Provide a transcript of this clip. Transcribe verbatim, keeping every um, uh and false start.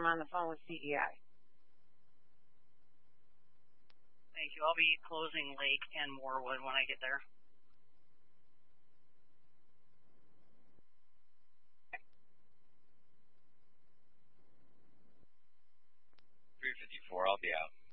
I'm on the phone with C E I. Thank you. I'll be closing Lake and Morewood when I get there. three fifty-four, I'll be out.